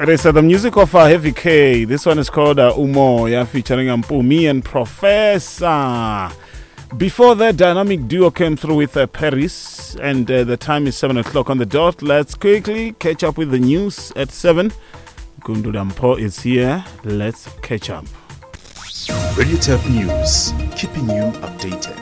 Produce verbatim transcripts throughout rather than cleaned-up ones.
It is uh, the music of uh, Heavy K. This one is called uh, Umo, yeah, featuring Mpumi and Professor. Before that, dynamic duo came through with uh, Paris, and uh, the time is seven o'clock on the dot. Let's quickly catch up with the news at seven. Gundu Dampo is here. Let's catch up. Radio Tap News, keeping you updated.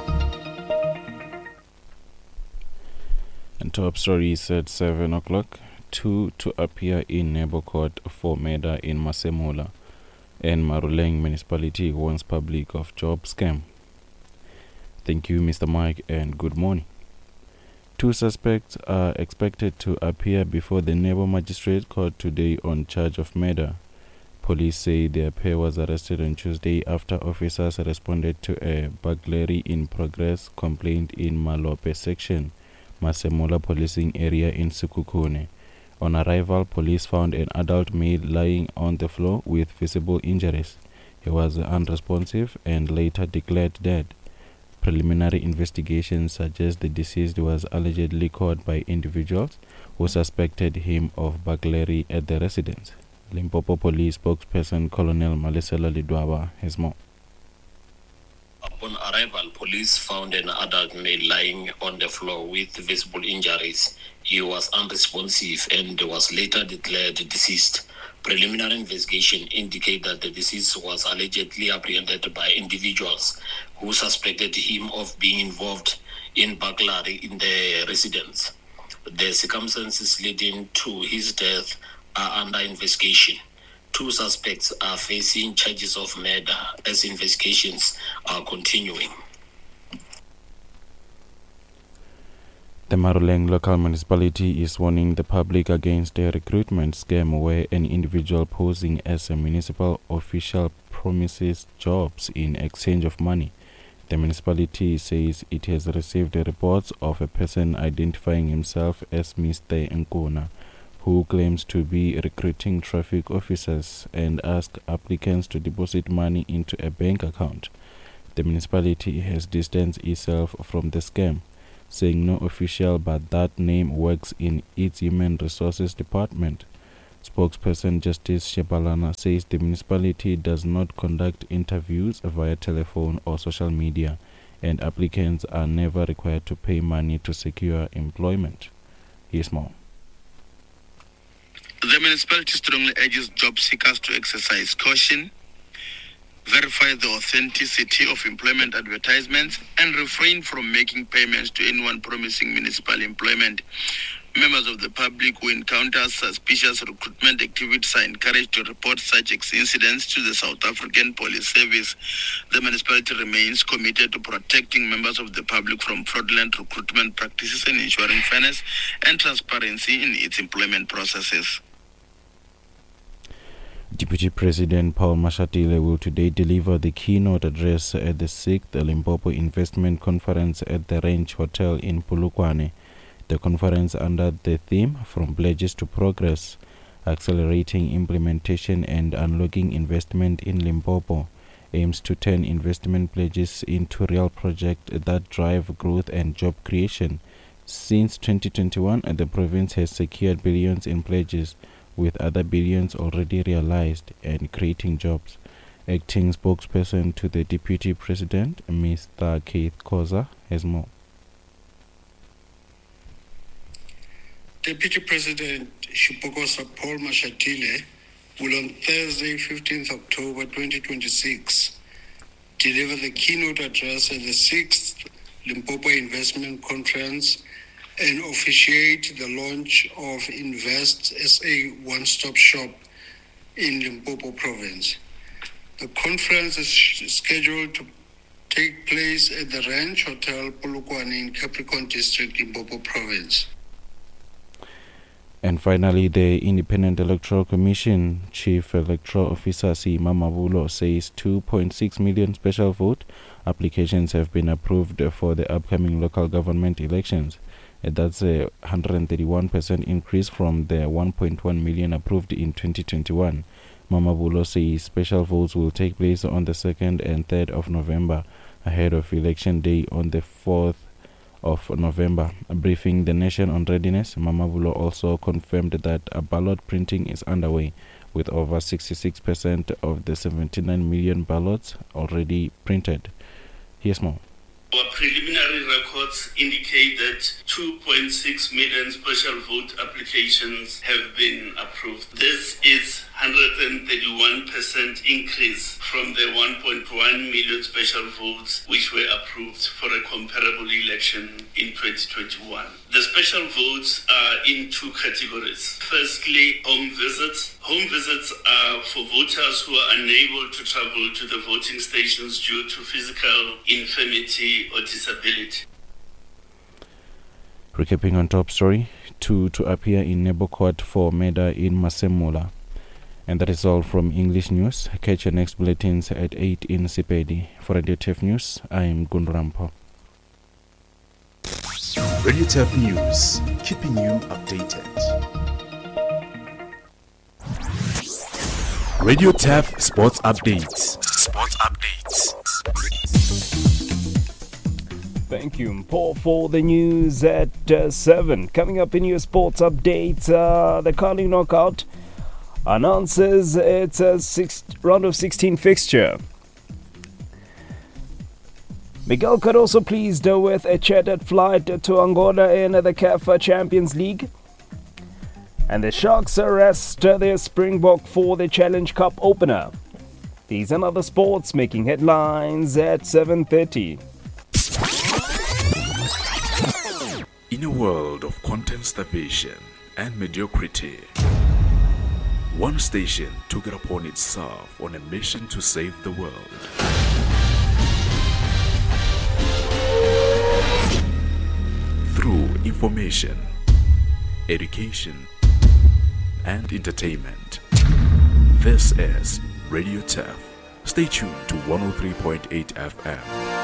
And top stories at seven o'clock. Two to appear in neighbor court for murder in Masemola, and Maruleng municipality warns public of job scam. Thank you, Mister Mike, and good morning. Two suspects are expected to appear before the neighbor magistrate court today on charge of murder. Police say their pair was arrested on Tuesday after officers responded to a burglary in progress complaint in Malope section, Masemola policing area in Sekhukhune. On arrival, police found an adult male lying on the floor with visible injuries. He was unresponsive and later declared dead. Preliminary investigations suggest the deceased was allegedly caught by individuals who suspected him of burglary at the residence. Limpopo Police spokesperson Colonel Malesela Lidwaba has more. Upon arrival, police found an adult male lying on the floor with visible injuries. He was unresponsive and was later declared deceased. Preliminary investigation indicate that the deceased was allegedly apprehended by individuals who suspected him of being involved in burglary in the residence. The circumstances leading to his death are under investigation. Two suspects are facing charges of murder as investigations are continuing. The Maruleng local municipality is warning the public against a recruitment scam where an individual posing as a municipal official promises jobs in exchange of money. The municipality says it has received reports of a person identifying himself as Mister Nkuna, who claims to be recruiting traffic officers and ask applicants to deposit money into a bank account. The municipality has distanced itself from the scam, saying no official but that name works in its human resources department. Spokesperson Justice Shebalana says the municipality does not conduct interviews via telephone or social media, and applicants are never required to pay money to secure employment. Here's more. The municipality strongly urges job seekers to exercise caution, verify the authenticity of employment advertisements, and refrain from making payments to anyone promising municipal employment. Members of the public who encounter suspicious recruitment activities are encouraged to report such incidents to the South African Police Service. The municipality remains committed to protecting members of the public from fraudulent recruitment practices and ensuring fairness and transparency in its employment processes. Deputy President Paul Mashatile will today deliver the keynote address at the sixth Limpopo Investment Conference at the Range Hotel in Polokwane. The conference, under the theme From Pledges to Progress, Accelerating Implementation and Unlocking Investment in Limpopo, aims to turn investment pledges into real projects that drive growth and job creation. Since twenty twenty-one, the province has secured billions in pledges, with other billions already realized and creating jobs. Acting spokesperson to the Deputy President, Mister Keith Koza, has more. Deputy President Shipokosa Paul Mashatile will on Thursday, fifteenth October twenty twenty-six, deliver the keynote address at the sixth Limpopo Investment Conference and officiate the launch of Invest S A one-stop shop in Limpopo province. The conference is scheduled to take place at the Ranch Hotel Polokwane in Capricorn District, Limpopo province. And finally, the Independent Electoral Commission Chief Electoral Officer Sima Mabulo says two point six million special vote applications have been approved for the upcoming local government elections. That's a one hundred thirty-one percent increase from the one point one million approved in twenty twenty-one. Mamabulo says special votes will take place on the second and third of November, ahead of election day on the fourth of November. Briefing the nation on readiness, Mamabolo also confirmed that a ballot printing is underway, with over sixty-six percent of the seventy-nine million ballots already printed. Here's more. Our preliminary records indicate that two point six million special vote applications have been approved. This is one hundred thirty-one percent increase from the one point one million special votes which were approved for a comparable election in twenty twenty-one. The special votes are in two categories. Firstly, home visits. Home visits are for voters who are unable to travel to the voting stations due to physical infirmity or disability. Recapping on top story, two to appear in Nebo Court for murder in Masemola. And that is all from English News. Catch your next bulletins at eight in Sepedi. For Radio T F News, I am Gunrampo. Radio T F News, keeping you updated. Radio T F Sports Updates. Sports Updates. Thank you, Paul, for the news at uh, seven. Coming up in your sports updates, uh, the Carling Knockout announces its a six, round of sixteen fixture. Miguel Cardoso pleased with a chartered flight to Angola in the C A F Champions League. And the Sharks arrest their Springbok for the Challenge Cup opener. These and other sports making headlines at seven thirty. In a world of content starvation and mediocrity, one station took it upon itself on a mission to save the world. Through information, education, and entertainment. This is Radio T F. Stay tuned to one oh three point eight F M.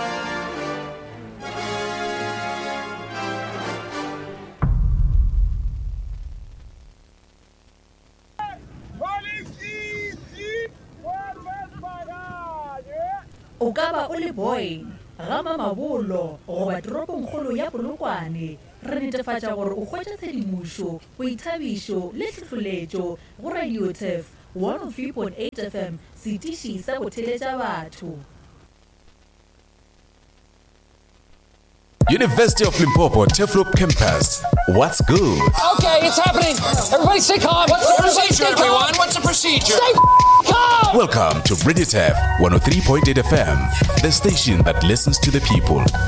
O ka ba o le boy gama mabolo goba toropong kgolo ya Polokwane re netefatša gore o hwetša tshedimošo boithabišo le tlhohloletšo go Radio T F one oh three point eight F M setiši sa go theletša batho. University of Limpopo, Teflop Campus. What's good? Okay, it's happening. Everybody stay calm. What's the procedure, everyone? What's the procedure? Stay calm! Welcome to Radio T F one oh three point eight F M, the station that listens to the people.